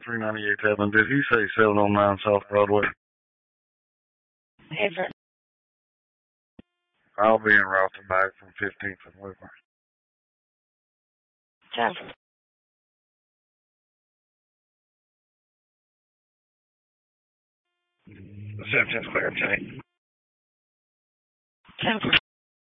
398 Heaven. Did he say 709 South Broadway? Everett. I'll be en route to back from 15th and Whitmer. Jeff. Reception's clear, Jay. 10.